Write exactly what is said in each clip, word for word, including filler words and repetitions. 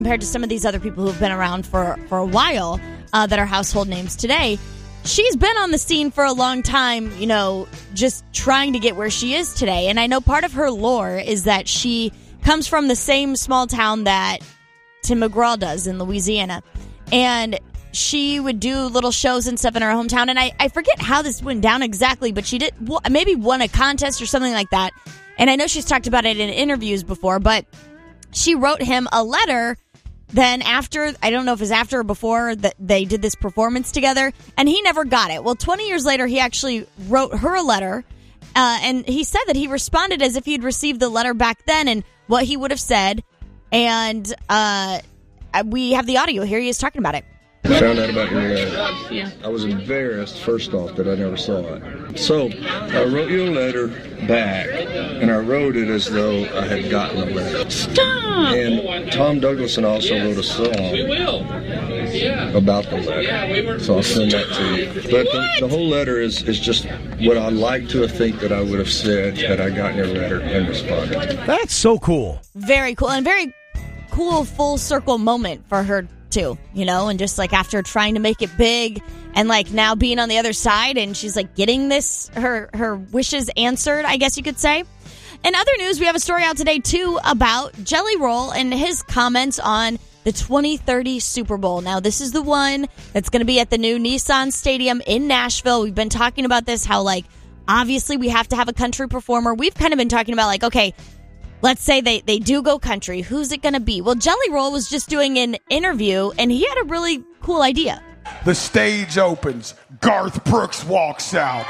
compared to some of these other people who've been around for, for a while uh, that are household names today. She's been on the scene for a long time, you know, just trying to get where she is today. And I know part of her lore is that she comes from the same small town that Tim McGraw does in Louisiana. And she would do little shows and stuff in her hometown. And I, I forget how this went down exactly, but she did maybe won a contest or something like that. And I know she's talked about it in interviews before, but she wrote him a letter then after, I don't know if it was after or before that they did this performance together, and he never got it. Well, twenty years later, he actually wrote her a letter, uh, and he said that he responded as if he'd received the letter back then and what he would have said. And uh, we have the audio here. He is talking about it. I found out about your letter. Yeah. I was embarrassed, first off, that I never saw it. So, I wrote you a letter back, and I wrote it as though I had gotten the letter. Stop! And Tom Douglason also wrote a song about the letter. So I'll send that to you. But the, the whole letter is, is just what I like to think that I would have said had I gotten your letter and responded. That's so cool. Very cool, and very cool full circle moment for her too, you know, and just like after trying to make it big and like now being on the other side and she's like getting this, her, her wishes answered, I guess you could say. In other news, we have a story out today too about Jelly Roll and his comments on the twenty thirty Super Bowl. Now, this is the one that's going to be at the new Nissan Stadium in Nashville. We've been talking about this, how like obviously we have to have a country performer. We've kind of been talking about like, okay, let's say they, they do go country. Who's it going to be? Well, Jelly Roll was just doing an interview, and he had a really cool idea. The stage opens. Garth Brooks walks out.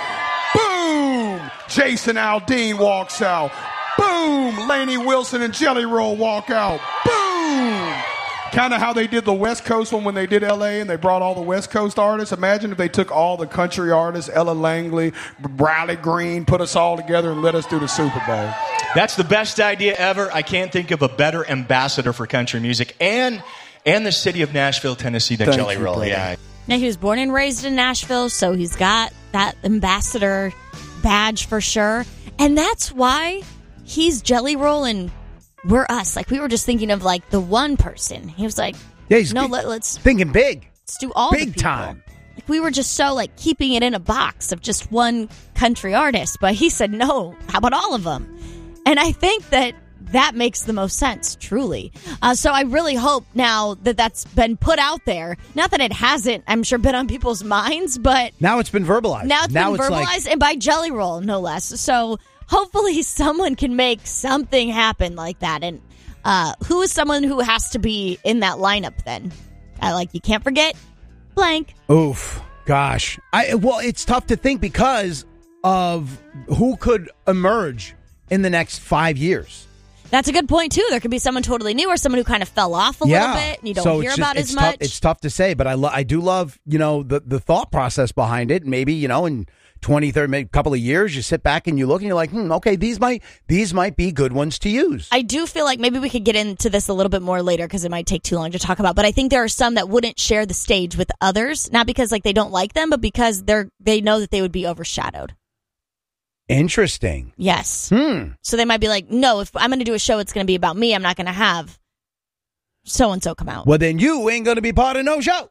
Boom! Jason Aldean walks out. Boom! Lainey Wilson and Jelly Roll walk out. Boom! Kind of how they did the West Coast one when they did L A and they brought all the West Coast artists. Imagine if they took all the country artists, Ella Langley, Riley Green, put us all together and let us do the Super Bowl. That's the best idea ever. I can't think of a better ambassador for country music and and the city of Nashville, Tennessee than Thank Jelly you, Roll. brother. Yeah. Now, he was born and raised in Nashville, so he's got that ambassador badge for sure. And that's why he's Jelly Roll and we're us. Like, we were just thinking of, like, the one person. He was like, Yeah, he's no, big- let, let's, thinking big. let's do all Big the people. time. Like, we were just so, like, keeping it in a box of just one country artist. But he said, no, how about all of them? And I think that that makes the most sense, truly. Uh, so I really hope now that that's been put out there. Not that it hasn't, I'm sure, been on people's minds, but Now it's been verbalized. now it's now been it's verbalized, like, and by Jelly Roll, no less. So hopefully someone can make something happen like that. And uh, who is someone who has to be in that lineup then? I like, you can't forget blank. oof, gosh. I well, it's tough to think because of who could emerge in the next five years. That's a good point, too. There could be someone totally new or someone who kind of fell off a yeah. little bit and you don't so hear it's about just, as it's much. Tough, it's tough to say, but I lo- I do love, you know, the, the thought process behind it. Maybe, you know, in twenty, thirty, maybe a couple of years, you sit back and you look and you're like, hmm, okay, these might these might be good ones to use. I do feel like maybe we could get into this a little bit more later because it might take too long to talk about. But I think there are some that wouldn't share the stage with others, not because like they don't like them, but because they're they know that they would be overshadowed. Interesting. Yes. Hmm. So they might be like, no, if I'm going to do a show, it's going to be about me. I'm not going to have so and so come out. Well, then you ain't going to be part of no show.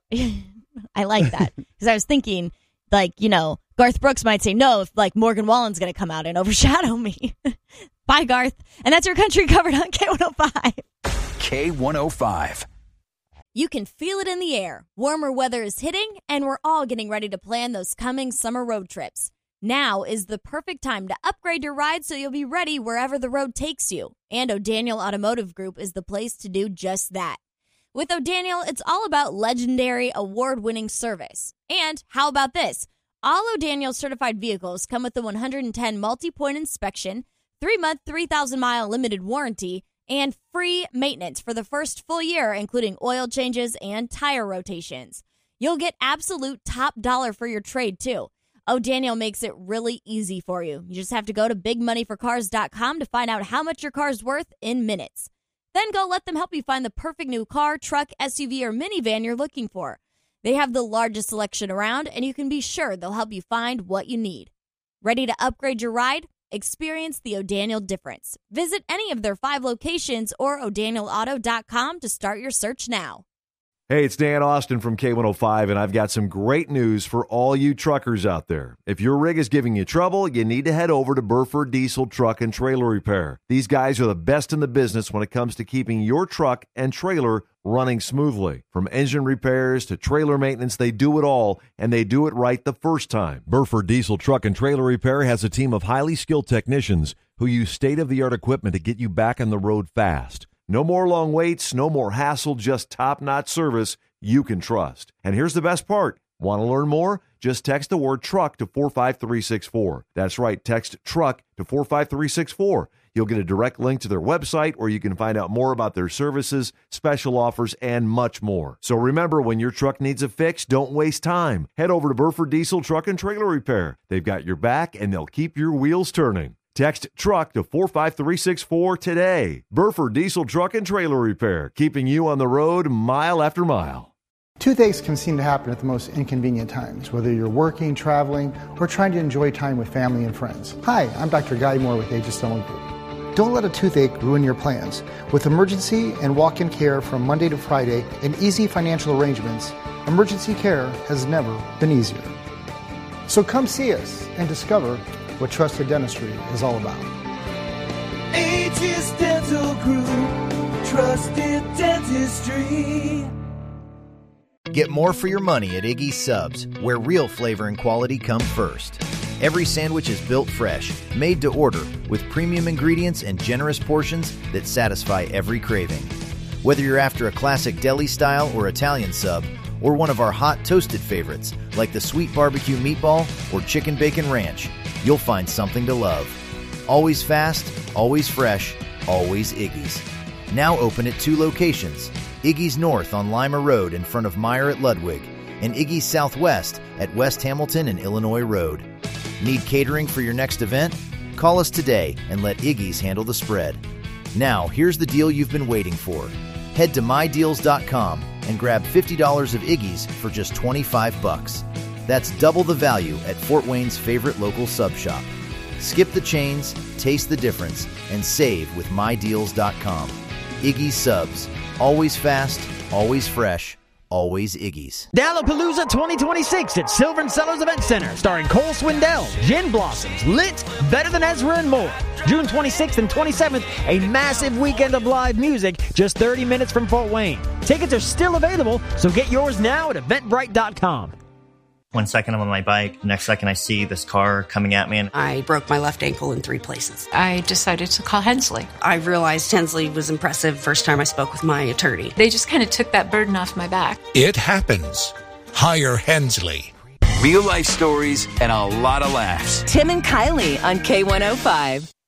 I like that because I was thinking, like, you know, Garth Brooks might say no if like Morgan Wallen's going to come out and overshadow me. Bye, Garth. And that's your country covered on K one oh five. K one oh five. You can feel it in the air. Warmer weather is hitting, and we're all getting ready to plan those coming summer road trips. Now is the perfect time to upgrade your ride so you'll be ready wherever the road takes you. And O'Daniel Automotive Group is the place to do just that. With O'Daniel, it's all about legendary, award-winning service. And how about this? All O'Daniel certified vehicles come with a one hundred ten multi-point inspection, three-month, three thousand mile limited warranty, and free maintenance for the first full year, including oil changes and tire rotations. You'll get absolute top dollar for your trade, too. O'Daniel makes it really easy for you. You just have to go to big money for cars dot com to find out how much your car's worth in minutes. Then go let them help you find the perfect new car, truck, S U V, or minivan you're looking for. They have the largest selection around, and you can be sure they'll help you find what you need. Ready to upgrade your ride? Experience the O'Daniel difference. Visit any of their five locations or o'daniel auto dot com to start your search now. Hey, it's Dan Austin from K one oh five, and I've got some great news for all you truckers out there. If your rig is giving you trouble, you need to head over to Burford Diesel Truck and Trailer Repair. These guys are the best in the business when it comes to keeping your truck and trailer running smoothly. From engine repairs to trailer maintenance, they do it all, and they do it right the first time. Burford Diesel Truck and Trailer Repair has a team of highly skilled technicians who use state-of-the-art equipment to get you back on the road fast. No more long waits, no more hassle, just top-notch service you can trust. And here's the best part. Want to learn more? Just text the word truck to four five three six four. That's right, text truck to four five three six four. You'll get a direct link to their website where you can find out more about their services, special offers, and much more. So remember, when your truck needs a fix, don't waste time. Head over to Burford Diesel Truck and Trailer Repair. They've got your back, and they'll keep your wheels turning. Text truck to four five three six four today. Burford Diesel Truck and Trailer Repair, keeping you on the road mile after mile. Toothaches can seem to happen at the most inconvenient times, whether you're working, traveling, or trying to enjoy time with family and friends. Hi, I'm Doctor Guy Moore with Aegis Dental Group. Don't let a toothache ruin your plans. With emergency and walk-in care from Monday to Friday and easy financial arrangements, emergency care has never been easier. So come see us and discover what trusted dentistry is all about. Aegis Dental Group, trusted dentistry. Get more for your money at Iggy's Subs, where real flavor and quality come first. Every sandwich is built fresh, made to order, with premium ingredients and generous portions that satisfy every craving. Whether you're after a classic deli style or Italian sub, or one of our hot toasted favorites, like the sweet barbecue meatball or chicken bacon ranch, you'll find something to love. Always fast, always fresh, always Iggy's. Now open at two locations, Iggy's North on Lima Road in front of Meyer at Ludwig, and Iggy's Southwest at West Hamilton and Illinois Road. Need catering for your next event? Call us today and let Iggy's handle the spread. Now, here's the deal you've been waiting for. Head to my deals dot com and grab fifty dollars of Iggy's for just twenty-five bucks. That's double the value at Fort Wayne's favorite local sub shop. Skip the chains, taste the difference, and save with my deals dot com. Iggy's Subs. Always fast, always fresh, always Iggy's. Dallapalooza twenty twenty-six at Silver and Sellers Event Center, starring Cole Swindell, Gin Blossoms, Lit, Better Than Ezra, and more. June twenty-sixth and twenty-seventh, a massive weekend of live music just thirty minutes from Fort Wayne. Tickets are still available, so get yours now at eventbrite dot com. One second I'm on my bike, the next second I see this car coming at me. And I broke my left ankle in three places. I decided to call Hensley. I realized Hensley was impressive first time I spoke with my attorney. They just kind of took that burden off my back. It happens. Hire Hensley. Real life stories and a lot of laughs. Tim and Kylie on K one oh five.